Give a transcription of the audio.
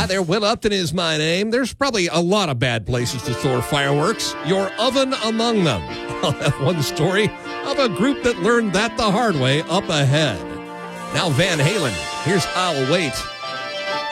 Hi there, Will Upton is my name. There's probably a lot of bad places to store fireworks. Your oven among them. I'll have one story of a group that learned that the hard way up ahead. Now Van Halen, here's I'll Wait.